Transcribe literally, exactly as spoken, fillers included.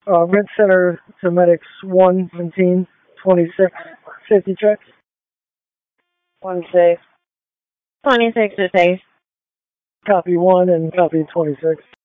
Uh, Red Center to Medics one, seventeen, twenty-six, fifty checks. One six. Twenty-six is safe. Copy one and copy twenty-six.